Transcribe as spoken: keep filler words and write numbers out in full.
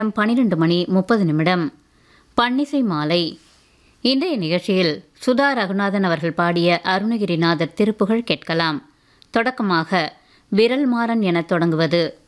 பனிரெண்டு மணி முப்பது நிமிடம். பன்னிசை மாலை. இன்றைய நிகழ்ச்சியில் சுதா ரகுநாதன் அவர்கள் பாடிய அருணகிரிநாதர் திருப்புகழ் கேட்கலாம். தொடக்கமாக விரல் மாறன் என தொடங்குவது